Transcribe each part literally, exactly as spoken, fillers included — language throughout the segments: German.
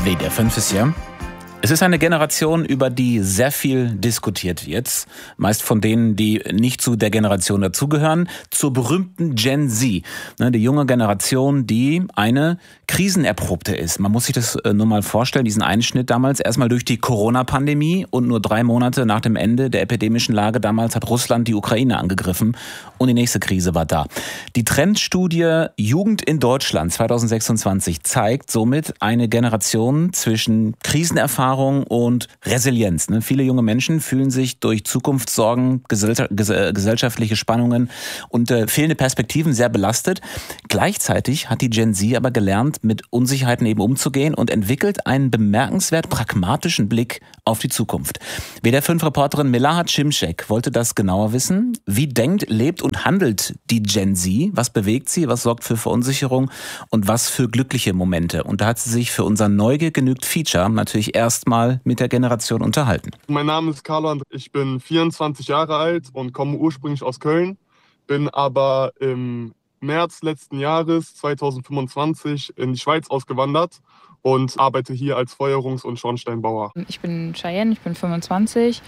W D R fünf ist ja. Es ist eine Generation, über die sehr viel diskutiert wird. Meist von denen, die nicht zu der Generation dazugehören, zur berühmten Gen Z. Die junge Generation, die eine krisenerprobte ist. Man muss sich das nur mal vorstellen, diesen Einschnitt damals erstmal durch die Corona-Pandemie und nur drei Monate nach dem Ende der epidemischen Lage damals hat Russland die Ukraine angegriffen und die nächste Krise war da. Die Trendstudie Jugend in Deutschland zwanzig sechsundzwanzig zeigt somit eine Generation zwischen Krisenerfahrung und Resilienz. Viele junge Menschen fühlen sich durch Zukunftssorgen, gesellschaftliche Spannungen und fehlende Perspektiven sehr belastet. Gleichzeitig hat die Gen Z aber gelernt, mit Unsicherheiten eben umzugehen und entwickelt einen bemerkenswert pragmatischen Blick auf die Zukunft. W D R fünf Reporterin Melahat Cimcek wollte das genauer wissen. Wie denkt, lebt und handelt die Gen Z? Was bewegt sie? Was sorgt für Verunsicherung? Und was für glückliche Momente? Und da hat sie sich für unser Neugier genügt Feature natürlich erstmal mit der Generation unterhalten. Mein Name ist Carlo, ich bin vierundzwanzig Jahre alt und komme ursprünglich aus Köln, bin aber im März letzten Jahres, zwanzig fünfundzwanzig, in die Schweiz ausgewandert und arbeite hier als Feuerungs- und Schornsteinbauer. Ich bin Cheyenne, ich bin fünfundzwanzig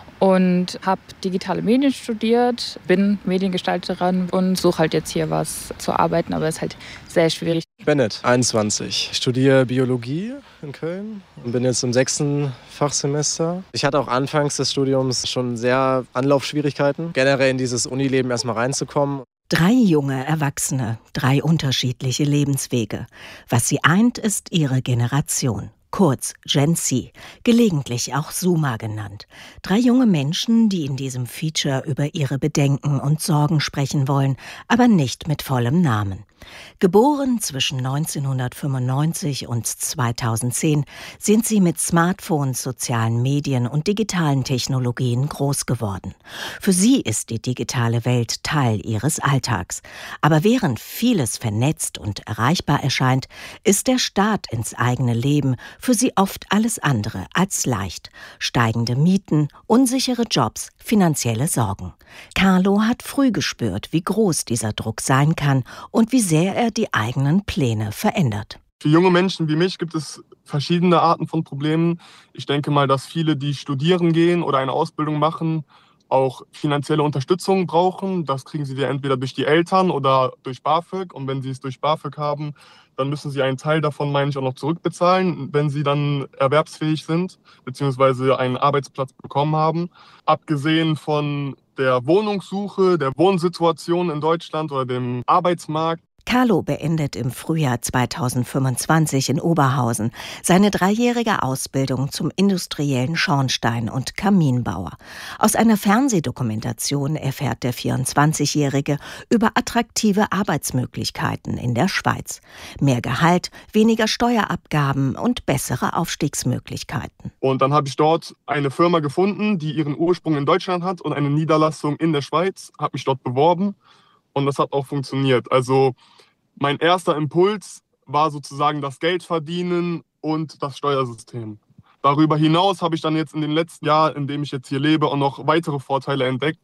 und habe digitale Medien studiert, bin Mediengestalterin und suche halt jetzt hier was zu arbeiten, aber es ist halt sehr schwierig. Bennett, einundzwanzig, studiere Biologie in Köln und bin jetzt im sechsten Fachsemester. Ich hatte auch anfangs des Studiums schon sehr Anlaufschwierigkeiten, generell in dieses Unileben erstmal reinzukommen. Drei junge Erwachsene, drei unterschiedliche Lebenswege. Was sie eint, ist ihre Generation. Kurz Gen Z, gelegentlich auch Zoomer genannt. Drei junge Menschen, die in diesem Feature über ihre Bedenken und Sorgen sprechen wollen, aber nicht mit vollem Namen. Geboren zwischen neunzehnhundertfünfundneunzig und zweitausendzehn sind sie mit Smartphones, sozialen Medien und digitalen Technologien groß geworden. Für sie ist die digitale Welt Teil ihres Alltags. Aber während vieles vernetzt und erreichbar erscheint, ist der Start ins eigene Leben für sie oft alles andere als leicht. Steigende Mieten, unsichere Jobs, finanzielle Sorgen. Carlo hat früh gespürt, wie groß dieser Druck sein kann und wie sehr er die eigenen Pläne verändert. Für junge Menschen wie mich gibt es verschiedene Arten von Problemen. Ich denke mal, dass viele, die studieren gehen oder eine Ausbildung machen, auch finanzielle Unterstützung brauchen. Das kriegen sie ja entweder durch die Eltern oder durch BAföG. Und wenn sie es durch BAföG haben, dann müssen sie einen Teil davon, meine ich, auch noch zurückbezahlen, wenn sie dann erwerbsfähig sind, beziehungsweise einen Arbeitsplatz bekommen haben. Abgesehen von der Wohnungssuche, der Wohnsituation in Deutschland oder dem Arbeitsmarkt. Carlo beendet im Frühjahr zweitausendfünfundzwanzig in Oberhausen seine dreijährige Ausbildung zum industriellen Schornstein- und Kaminbauer. Aus einer Fernsehdokumentation erfährt der vierundzwanzigjährige über attraktive Arbeitsmöglichkeiten in der Schweiz. Mehr Gehalt, weniger Steuerabgaben und bessere Aufstiegsmöglichkeiten. Und dann habe ich dort eine Firma gefunden, die ihren Ursprung in Deutschland hat und eine Niederlassung in der Schweiz, habe mich dort beworben. Und das hat auch funktioniert. Also mein erster Impuls war sozusagen das Geld verdienen und das Steuersystem. Darüber hinaus habe ich dann jetzt in den letzten Jahren, in dem ich jetzt hier lebe, auch noch weitere Vorteile entdeckt,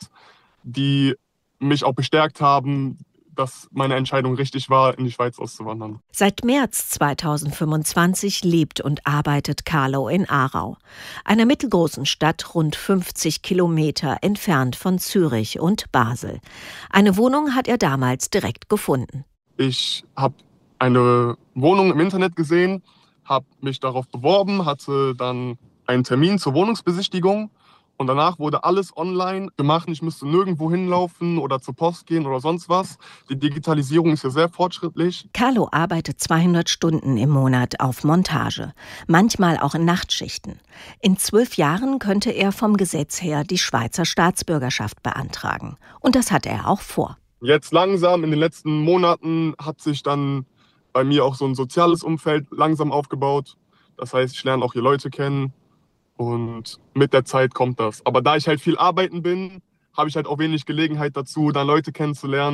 die mich auch bestärkt haben, dass meine Entscheidung richtig war, in die Schweiz auszuwandern. Seit März zweitausendfünfundzwanzig lebt und arbeitet Carlo in Aarau, einer mittelgroßen Stadt rund fünfzig Kilometer entfernt von Zürich und Basel. Eine Wohnung hat er damals direkt gefunden. Ich habe eine Wohnung im Internet gesehen, habe mich darauf beworben, hatte dann einen Termin zur Wohnungsbesichtigung. Und danach wurde alles online gemacht. Ich musste nirgendwo hinlaufen oder zur Post gehen oder sonst was. Die Digitalisierung ist ja sehr fortschrittlich. Carlo arbeitet zweihundert Stunden im Monat auf Montage, manchmal auch in Nachtschichten. In zwölf Jahren könnte er vom Gesetz her die Schweizer Staatsbürgerschaft beantragen. Und das hat er auch vor. Jetzt langsam, in den letzten Monaten, hat sich dann bei mir auch so ein soziales Umfeld langsam aufgebaut. Das heißt, ich lerne auch hier Leute kennen. Und mit der Zeit kommt das. Aber da ich halt viel arbeiten bin, habe ich halt auch wenig Gelegenheit dazu, dann Leute kennenzulernen.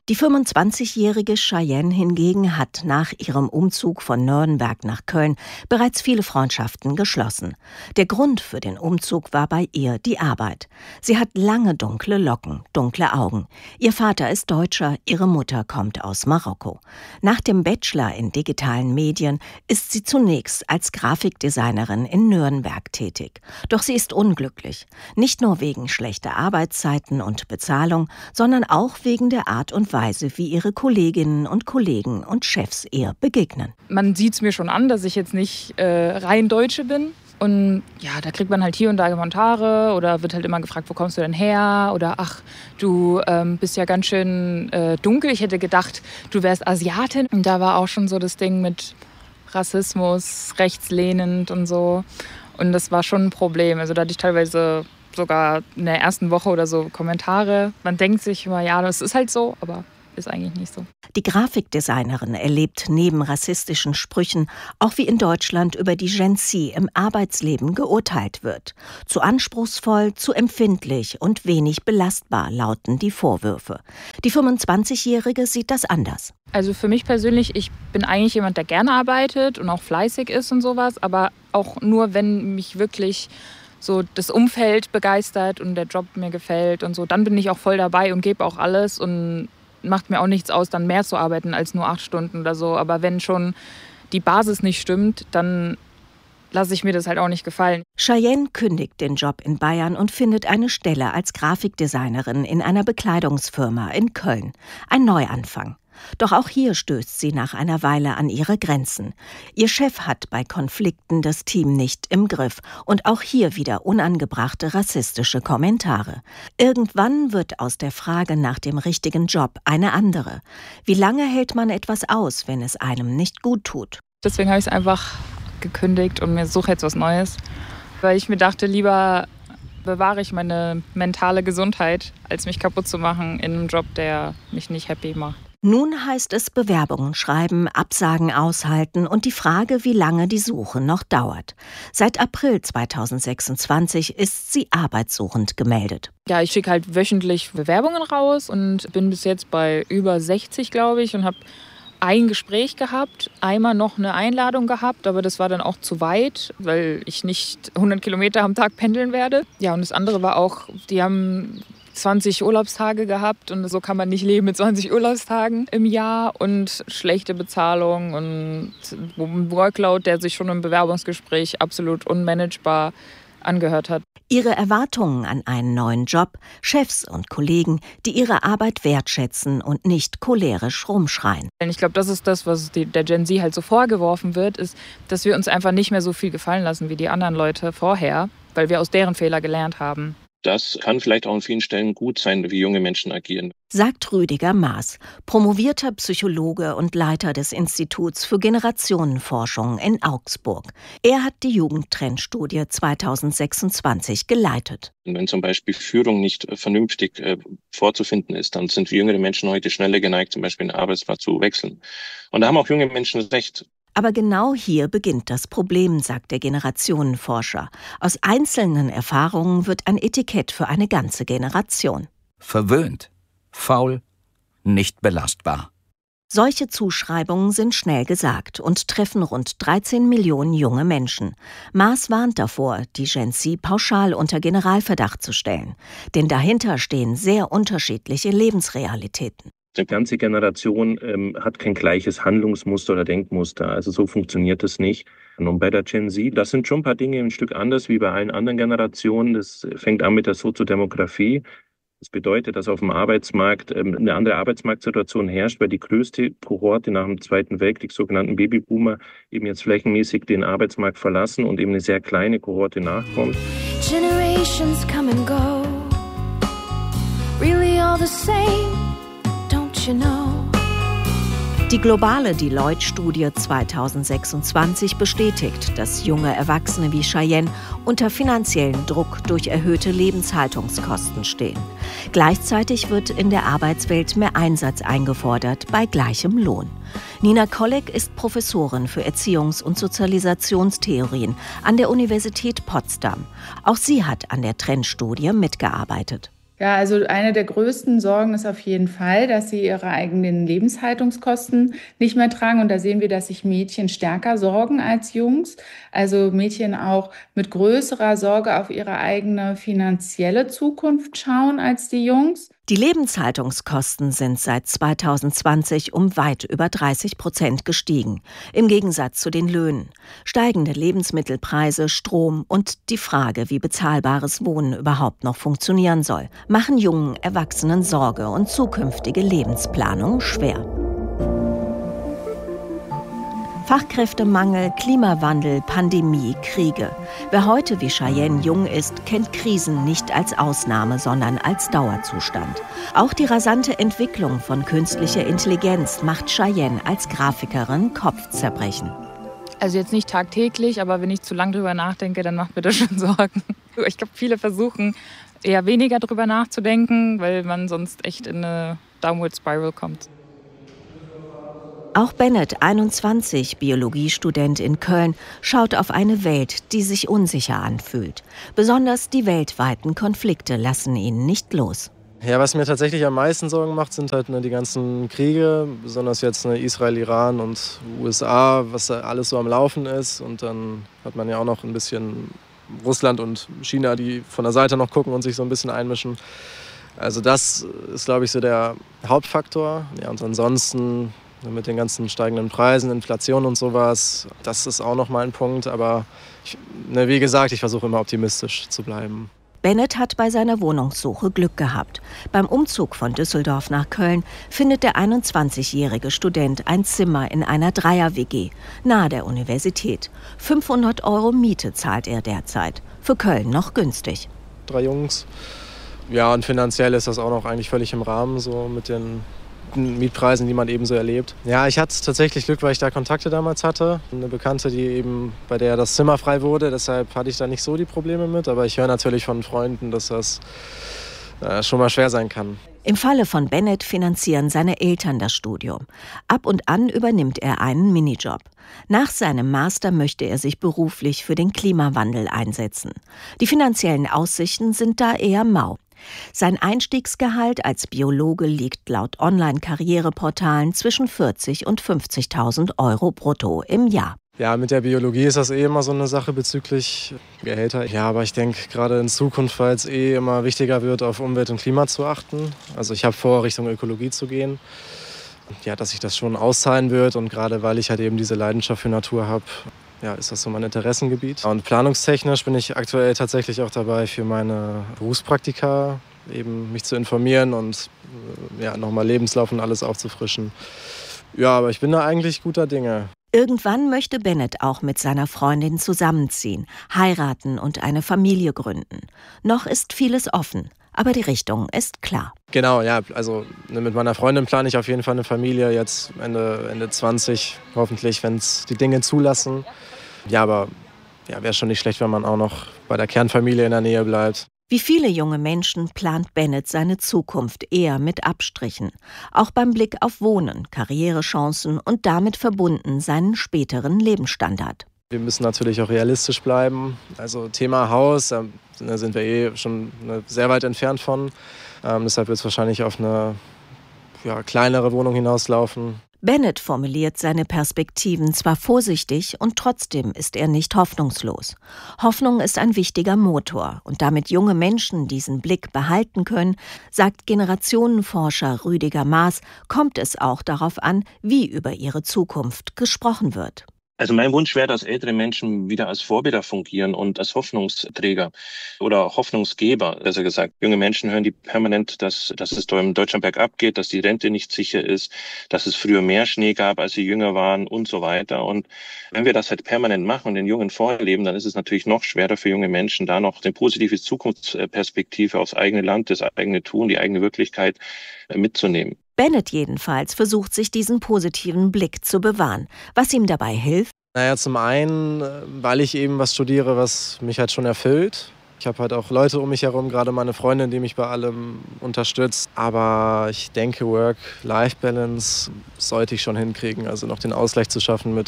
Die fünfundzwanzigjährige Cheyenne hingegen hat nach ihrem Umzug von Nürnberg nach Köln bereits viele Freundschaften geschlossen. Der Grund für den Umzug war bei ihr die Arbeit. Sie hat lange dunkle Locken, dunkle Augen. Ihr Vater ist Deutscher, ihre Mutter kommt aus Marokko. Nach dem Bachelor in digitalen Medien ist sie zunächst als Grafikdesignerin in Nürnberg tätig. Doch sie ist unglücklich. Nicht nur wegen schlechter Arbeitszeiten und Bezahlung, sondern auch wegen der Art und Weise, wie ihre Kolleginnen und Kollegen und Chefs ihr begegnen. Man sieht es mir schon an, dass ich jetzt nicht äh, rein Deutsche bin. Und ja, da kriegt man halt hier und da Kommentare oder wird halt immer gefragt, wo kommst du denn her? Oder ach, du ähm, bist ja ganz schön äh, dunkel. Ich hätte gedacht, du wärst Asiatin. Und da war auch schon so das Ding mit Rassismus, rechtslehnend und so. Und das war schon ein Problem. Also da hatte ich teilweise sogar in der ersten Woche oder so Kommentare. Man denkt sich immer, ja, das ist halt so, aber ist eigentlich nicht so. Die Grafikdesignerin erlebt neben rassistischen Sprüchen auch, wie in Deutschland über die Gen Z im Arbeitsleben geurteilt wird. Zu anspruchsvoll, zu empfindlich und wenig belastbar lauten die Vorwürfe. Die fünfundzwanzigjährige sieht das anders. Also für mich persönlich, ich bin eigentlich jemand, der gerne arbeitet und auch fleißig ist und sowas, aber auch nur, wenn mich wirklich so das Umfeld begeistert und der Job mir gefällt und so, dann bin ich auch voll dabei und gebe auch alles und macht mir auch nichts aus, dann mehr zu arbeiten als nur acht Stunden oder so. Aber wenn schon die Basis nicht stimmt, dann lasse ich mir das halt auch nicht gefallen. Cheyenne kündigt den Job in Bayern und findet eine Stelle als Grafikdesignerin in einer Bekleidungsfirma in Köln. Ein Neuanfang. Doch auch hier stößt sie nach einer Weile an ihre Grenzen. Ihr Chef hat bei Konflikten das Team nicht im Griff und auch hier wieder unangebrachte rassistische Kommentare. Irgendwann wird aus der Frage nach dem richtigen Job eine andere. Wie lange hält man etwas aus, wenn es einem nicht gut tut? Deswegen habe ich es einfach gekündigt und mir suche jetzt was Neues, weil ich mir dachte, lieber bewahre ich meine mentale Gesundheit, als mich kaputt zu machen in einem Job, der mich nicht happy macht. Nun heißt es Bewerbungen schreiben, Absagen aushalten und die Frage, wie lange die Suche noch dauert. Seit April zweitausendsechsundzwanzig ist sie arbeitssuchend gemeldet. Ja, ich schicke halt wöchentlich Bewerbungen raus und bin bis jetzt bei über sechzig, glaube ich, und habe ein Gespräch gehabt, einmal noch eine Einladung gehabt, aber das war dann auch zu weit, weil ich nicht hundert Kilometer am Tag pendeln werde. Ja, und das andere war auch, die haben zwanzig Urlaubstage gehabt und so kann man nicht leben mit zwanzig Urlaubstagen im Jahr und schlechte Bezahlung und ein Workload, der sich schon im Bewerbungsgespräch absolut unmanagebar angehört hat. Ihre Erwartungen an einen neuen Job, Chefs und Kollegen, die ihre Arbeit wertschätzen und nicht cholerisch rumschreien. Ich glaube, das ist das, was die, der Gen Z halt so vorgeworfen wird, ist, dass wir uns einfach nicht mehr so viel gefallen lassen wie die anderen Leute vorher, weil wir aus deren Fehler gelernt haben. Das kann vielleicht auch an vielen Stellen gut sein, wie junge Menschen agieren. Sagt Rüdiger Maaß, promovierter Psychologe und Leiter des Instituts für Generationenforschung in Augsburg. Er hat die Jugendtrendstudie zweitausendsechsundzwanzig geleitet. Wenn zum Beispiel Führung nicht vernünftig äh, vorzufinden ist, dann sind jüngere Menschen heute schneller geneigt, zum Beispiel den Arbeitsplatz zu wechseln. Und da haben auch junge Menschen recht. Aber genau hier beginnt das Problem, sagt der Generationenforscher. Aus einzelnen Erfahrungen wird ein Etikett für eine ganze Generation. Verwöhnt, faul, nicht belastbar. Solche Zuschreibungen sind schnell gesagt und treffen rund dreizehn Millionen junge Menschen. Maaß warnt davor, die Gen Z pauschal unter Generalverdacht zu stellen. Denn dahinter stehen sehr unterschiedliche Lebensrealitäten. Die ganze Generation ähm, hat kein gleiches Handlungsmuster oder Denkmuster. Also so funktioniert es nicht. Und bei der Gen Z, das sind schon ein paar Dinge ein Stück anders wie bei allen anderen Generationen. Das fängt an mit der Soziodemografie. Das bedeutet, dass auf dem Arbeitsmarkt ähm, eine andere Arbeitsmarktsituation herrscht, weil die größte Kohorte nach dem Zweiten Weltkrieg, sogenannten Babyboomer, eben jetzt flächenmäßig den Arbeitsmarkt verlassen und eben eine sehr kleine Kohorte nachkommt. Generations come and go, really all the same. Die globale Deloitte-Studie zweitausendsechsundzwanzig bestätigt, dass junge Erwachsene wie Cheyenne unter finanziellen Druck durch erhöhte Lebenshaltungskosten stehen. Gleichzeitig wird in der Arbeitswelt mehr Einsatz eingefordert bei gleichem Lohn. Nina Kolleg ist Professorin für Erziehungs- und Sozialisationstheorien an der Universität Potsdam. Auch sie hat an der Trendstudie mitgearbeitet. Ja, also eine der größten Sorgen ist auf jeden Fall, dass sie ihre eigenen Lebenshaltungskosten nicht mehr tragen. Und da sehen wir, dass sich Mädchen stärker sorgen als Jungs. Also Mädchen auch mit größerer Sorge auf ihre eigene finanzielle Zukunft schauen als die Jungs. Die Lebenshaltungskosten sind seit zweitausendzwanzig um weit über dreißig Prozent gestiegen, im Gegensatz zu den Löhnen. Steigende Lebensmittelpreise, Strom und die Frage, wie bezahlbares Wohnen überhaupt noch funktionieren soll, machen jungen Erwachsenen Sorge und zukünftige Lebensplanung schwer. Fachkräftemangel, Klimawandel, Pandemie, Kriege. Wer heute wie Cheyenne jung ist, kennt Krisen nicht als Ausnahme, sondern als Dauerzustand. Auch die rasante Entwicklung von künstlicher Intelligenz macht Cheyenne als Grafikerin Kopfzerbrechen. Also jetzt nicht tagtäglich, aber wenn ich zu lange drüber nachdenke, dann macht mir das schon Sorgen. Ich glaube, viele versuchen eher weniger drüber nachzudenken, weil man sonst echt in eine Downward Spiral kommt. Auch Bennett, einundzwanzig, Biologiestudent in Köln, schaut auf eine Welt, die sich unsicher anfühlt. Besonders die weltweiten Konflikte lassen ihn nicht los. Ja, was mir tatsächlich am meisten Sorgen macht, sind halt ne, die ganzen Kriege, besonders jetzt ne, Israel, Iran und U S A, was da alles so am Laufen ist. Und dann hat man ja auch noch ein bisschen Russland und China, die von der Seite noch gucken und sich so ein bisschen einmischen. Also das ist, glaube ich, so der Hauptfaktor. Ja, und ansonsten mit den ganzen steigenden Preisen, Inflation und sowas, das ist auch noch mal ein Punkt. Aber ich, ne, wie gesagt, ich versuche immer optimistisch zu bleiben. Bennett hat bei seiner Wohnungssuche Glück gehabt. Beim Umzug von Düsseldorf nach Köln findet der einundzwanzigjährige Student ein Zimmer in einer Dreier-W G nahe der Universität. fünfhundert Euro Miete zahlt er derzeit. Für Köln noch günstig. Drei Jungs. Ja, und finanziell ist das auch noch eigentlich völlig im Rahmen, so mit den Mietpreisen, die man eben so erlebt. Ja, ich hatte tatsächlich Glück, weil ich da Kontakte damals hatte. Eine Bekannte, die eben, bei der das Zimmer frei wurde, deshalb hatte ich da nicht so die Probleme mit. Aber ich höre natürlich von Freunden, dass das äh, schon mal schwer sein kann. Im Falle von Bennett finanzieren seine Eltern das Studium. Ab und an übernimmt er einen Minijob. Nach seinem Master möchte er sich beruflich für den Klimawandel einsetzen. Die finanziellen Aussichten sind da eher mau. Sein Einstiegsgehalt als Biologe liegt laut Online-Karriereportalen zwischen vierzig und fünfzigtausend Euro brutto im Jahr. Ja, mit der Biologie ist das eh immer so eine Sache bezüglich Gehälter. Ja, aber ich denke, gerade in Zukunft, weil es eh immer wichtiger wird, auf Umwelt und Klima zu achten. Also ich habe vor, Richtung Ökologie zu gehen. Ja, dass sich das schon auszahlen wird. Und gerade weil ich halt eben diese Leidenschaft für Natur habe, ja, ist das so mein Interessengebiet. Und planungstechnisch bin ich aktuell tatsächlich auch dabei, für meine Berufspraktika eben mich zu informieren und ja, nochmal Lebenslauf und alles aufzufrischen. Ja, aber ich bin da eigentlich guter Dinge. Irgendwann möchte Bennett auch mit seiner Freundin zusammenziehen, heiraten und eine Familie gründen. Noch ist vieles offen, aber die Richtung ist klar. Genau, ja, also mit meiner Freundin plane ich auf jeden Fall eine Familie, jetzt Ende, Ende zwanzig, hoffentlich, wenn es die Dinge zulassen. Ja, aber ja, wäre schon nicht schlecht, wenn man auch noch bei der Kernfamilie in der Nähe bleibt. Wie viele junge Menschen plant Bennett seine Zukunft eher mit Abstrichen. Auch beim Blick auf Wohnen, Karrierechancen und damit verbunden seinen späteren Lebensstandard. Wir müssen natürlich auch realistisch bleiben. Also Thema Haus, da sind wir eh schon sehr weit entfernt von. Ähm, deshalb wird es wahrscheinlich auf eine ja, kleinere Wohnung hinauslaufen. Bennett formuliert seine Perspektiven zwar vorsichtig und trotzdem ist er nicht hoffnungslos. Hoffnung ist ein wichtiger Motor und damit junge Menschen diesen Blick behalten können, sagt Generationenforscher Rüdiger Maas, kommt es auch darauf an, wie über ihre Zukunft gesprochen wird. Also mein Wunsch wäre, dass ältere Menschen wieder als Vorbilder fungieren und als Hoffnungsträger oder Hoffnungsgeber, besser gesagt. Junge Menschen hören die permanent, dass, dass es in Deutschland bergab geht, dass die Rente nicht sicher ist, dass es früher mehr Schnee gab, als sie jünger waren und so weiter. Und wenn wir das halt permanent machen und den Jungen vorleben, dann ist es natürlich noch schwerer für junge Menschen, da noch eine positive Zukunftsperspektive aufs eigene Land, das eigene Tun, die eigene Wirklichkeit mitzunehmen. Bennett jedenfalls versucht sich diesen positiven Blick zu bewahren. Was ihm dabei hilft? Naja, zum einen, weil ich eben was studiere, was mich halt schon erfüllt. Ich habe halt auch Leute um mich herum, gerade meine Freundin, die mich bei allem unterstützt. Aber ich denke, Work-Life-Balance sollte ich schon hinkriegen. Also noch den Ausgleich zu schaffen mit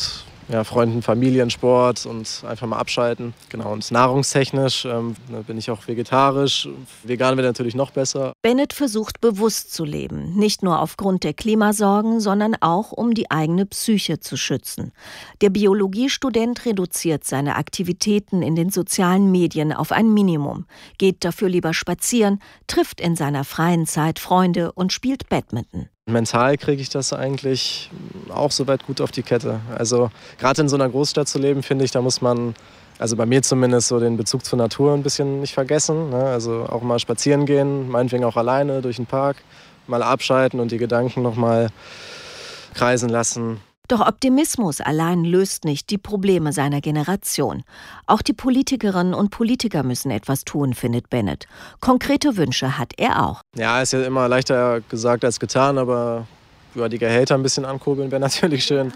ja, Freunden, Familien, Sport und einfach mal abschalten. Genau, und nahrungstechnisch ähm, bin ich auch vegetarisch. Vegan wäre natürlich noch besser. Bennett versucht bewusst zu leben, nicht nur aufgrund der Klimasorgen, sondern auch, um die eigene Psyche zu schützen. Der Biologiestudent reduziert seine Aktivitäten in den sozialen Medien auf ein Minimum, geht dafür lieber spazieren, trifft in seiner freien Zeit Freunde und spielt Badminton. Mental kriege ich das eigentlich auch soweit gut auf die Kette. Also gerade in so einer Großstadt zu leben, finde ich, da muss man, also bei mir zumindest, so den Bezug zur Natur ein bisschen nicht vergessen. Ne? Also auch mal spazieren gehen, meinetwegen auch alleine durch den Park, mal abschalten und die Gedanken noch mal kreisen lassen. Doch Optimismus allein löst nicht die Probleme seiner Generation. Auch die Politikerinnen und Politiker müssen etwas tun, findet Bennett. Konkrete Wünsche hat er auch. Ja, ist ja immer leichter gesagt als getan, aber über die Gehälter ein bisschen ankurbeln wäre natürlich schön.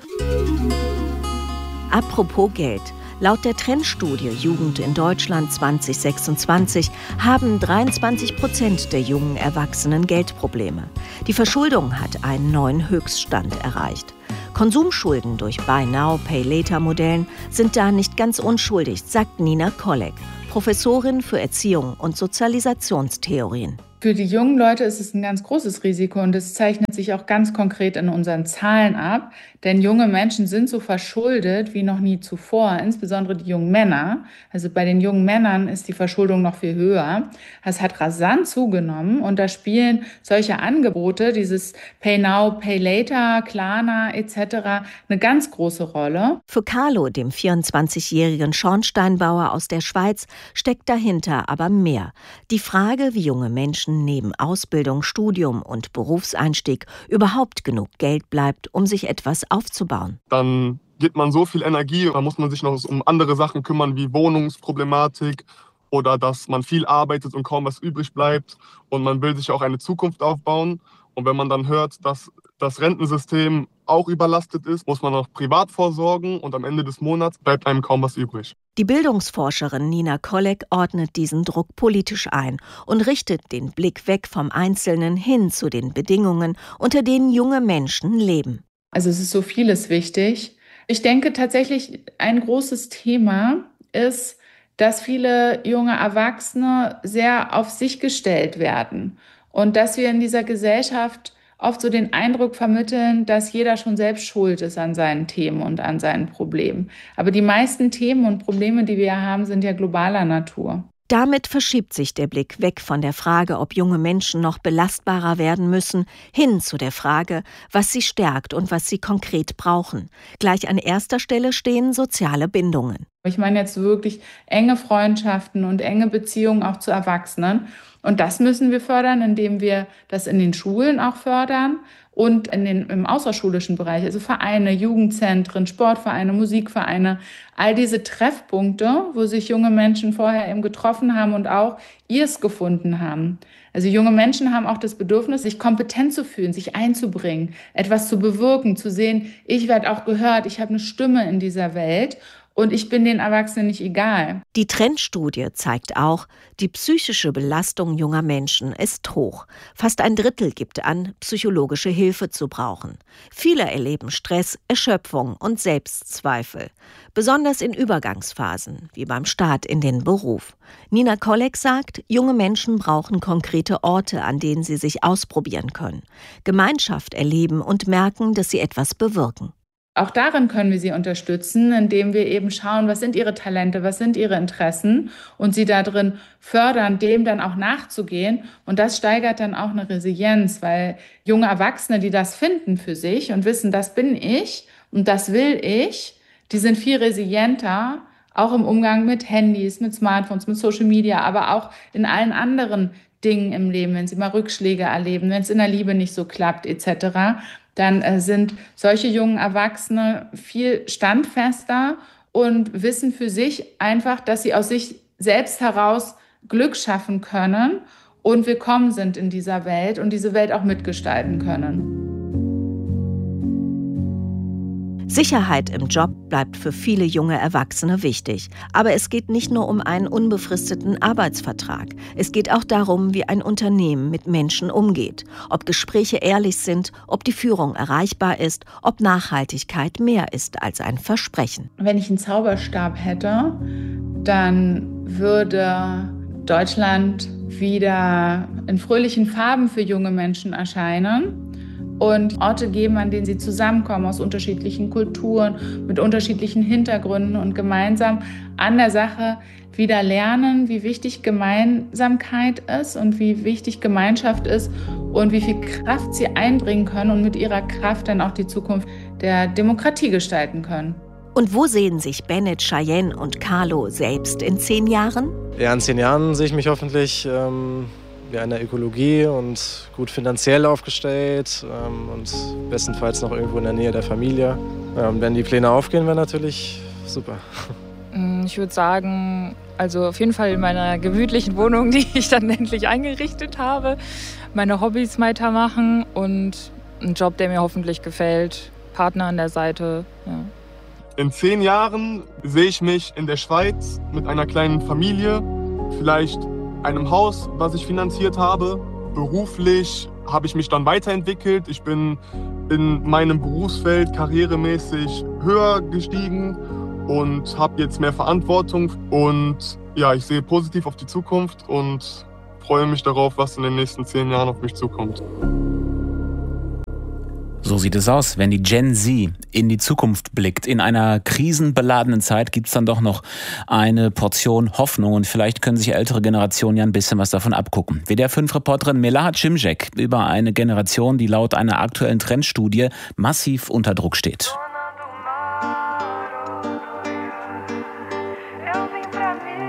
Apropos Geld. Laut der Trendstudie Jugend in Deutschland zwanzig sechsundzwanzig haben dreiundzwanzig Prozent der jungen Erwachsenen Geldprobleme. Die Verschuldung hat einen neuen Höchststand erreicht. Konsumschulden durch Buy-Now-Pay-Later-Modellen sind da nicht ganz unschuldig, sagt Nina Kolek, Professorin für Erziehung und Sozialisationstheorien. Für die jungen Leute ist es ein ganz großes Risiko und es zeichnet sich auch ganz konkret in unseren Zahlen ab. Denn junge Menschen sind so verschuldet wie noch nie zuvor, insbesondere die jungen Männer. Also bei den jungen Männern ist die Verschuldung noch viel höher. Es hat rasant zugenommen und da spielen solche Angebote, dieses Pay Now, Pay Later, Klarna et cetera eine ganz große Rolle. Für Carlo, dem vierundzwanzigjährigen Schornsteinbauer aus der Schweiz, steckt dahinter aber mehr. Die Frage, wie junge Menschen neben Ausbildung, Studium und Berufseinstieg überhaupt genug Geld bleibt, um sich etwas aufzubauen. Dann gibt man so viel Energie, da muss man sich noch um andere Sachen kümmern, wie Wohnungsproblematik oder dass man viel arbeitet und kaum was übrig bleibt und man will sich auch eine Zukunft aufbauen. Und wenn man dann hört, dass das Rentensystem auch überlastet ist, muss man noch privat vorsorgen und am Ende des Monats bleibt einem kaum was übrig. Die Bildungsforscherin Nina Kolek ordnet diesen Druck politisch ein und richtet den Blick weg vom Einzelnen hin zu den Bedingungen, unter denen junge Menschen leben. Also es ist so vieles wichtig. Ich denke tatsächlich, ein großes Thema ist, dass viele junge Erwachsene sehr auf sich gestellt werden und dass wir in dieser Gesellschaft oft so den Eindruck vermitteln, dass jeder schon selbst schuld ist an seinen Themen und an seinen Problemen. Aber die meisten Themen und Probleme, die wir haben, sind ja globaler Natur. Damit verschiebt sich der Blick weg von der Frage, ob junge Menschen noch belastbarer werden müssen, hin zu der Frage, was sie stärkt und was sie konkret brauchen. Gleich an erster Stelle stehen soziale Bindungen. Ich meine jetzt wirklich enge Freundschaften und enge Beziehungen auch zu Erwachsenen. Und das müssen wir fördern, indem wir das in den Schulen auch fördern und in den, im außerschulischen Bereich, also Vereine, Jugendzentren, Sportvereine, Musikvereine, all diese Treffpunkte, wo sich junge Menschen vorher eben getroffen haben und auch ihrs gefunden haben. Also junge Menschen haben auch das Bedürfnis, sich kompetent zu fühlen, sich einzubringen, etwas zu bewirken, zu sehen, ich werde auch gehört, ich habe eine Stimme in dieser Welt. Und ich bin den Erwachsenen nicht egal. Die Trendstudie zeigt auch, die psychische Belastung junger Menschen ist hoch. Fast ein Drittel gibt an, psychologische Hilfe zu brauchen. Viele erleben Stress, Erschöpfung und Selbstzweifel. Besonders in Übergangsphasen, wie beim Start in den Beruf. Nina Kolek sagt, junge Menschen brauchen konkrete Orte, an denen sie sich ausprobieren können. Gemeinschaft erleben und merken, dass sie etwas bewirken. Auch darin können wir sie unterstützen, indem wir eben schauen, was sind ihre Talente, was sind ihre Interessen und sie darin fördern, dem dann auch nachzugehen. Und das steigert dann auch eine Resilienz, weil junge Erwachsene, die das finden für sich und wissen, das bin ich und das will ich, die sind viel resilienter, auch im Umgang mit Handys, mit Smartphones, mit Social Media, aber auch in allen anderen Dingen im Leben, wenn sie mal Rückschläge erleben, wenn es in der Liebe nicht so klappt et cetera, dann äh, sind solche jungen Erwachsene viel standfester und wissen für sich einfach, dass sie aus sich selbst heraus Glück schaffen können und willkommen sind in dieser Welt und diese Welt auch mitgestalten können. Sicherheit im Job bleibt für viele junge Erwachsene wichtig. Aber es geht nicht nur um einen unbefristeten Arbeitsvertrag. Es geht auch darum, wie ein Unternehmen mit Menschen umgeht. Ob Gespräche ehrlich sind, ob die Führung erreichbar ist, ob Nachhaltigkeit mehr ist als ein Versprechen. Wenn ich einen Zauberstab hätte, dann würde Deutschland wieder in fröhlichen Farben für junge Menschen erscheinen und Orte geben, an denen sie zusammenkommen aus unterschiedlichen Kulturen, mit unterschiedlichen Hintergründen und gemeinsam an der Sache wieder lernen, wie wichtig Gemeinsamkeit ist und wie wichtig Gemeinschaft ist und wie viel Kraft sie einbringen können und mit ihrer Kraft dann auch die Zukunft der Demokratie gestalten können. Und wo sehen sich Bennett, Cheyenne und Carlo selbst in zehn Jahren? Ja, in zehn Jahren sehe ich mich hoffentlich ähm, ja, in der Ökologie und gut finanziell aufgestellt ähm, und bestenfalls noch irgendwo in der Nähe der Familie. Ähm, wenn die Pläne aufgehen, wäre natürlich super. Ich würde sagen, also auf jeden Fall in meiner gemütlichen Wohnung, die ich dann endlich eingerichtet habe, meine Hobbys weitermachen und einen Job, der mir hoffentlich gefällt, Partner an der Seite, ja. In zehn Jahren sehe ich mich in der Schweiz mit einer kleinen Familie, vielleicht einem Haus, was ich finanziert habe. Beruflich habe ich mich dann weiterentwickelt. Ich bin in meinem Berufsfeld karrieremäßig höher gestiegen und habe jetzt mehr Verantwortung. Und ja, ich sehe positiv auf die Zukunft und freue mich darauf, was in den nächsten zehn Jahren auf mich zukommt. So sieht es aus, wenn die Gen Z in die Zukunft blickt. In einer krisenbeladenen Zeit gibt es dann doch noch eine Portion Hoffnung und vielleicht können sich ältere Generationen ja ein bisschen was davon abgucken. W D R fünf Reporterin Melahat Cimcek über eine Generation, die laut einer aktuellen Trendstudie massiv unter Druck steht.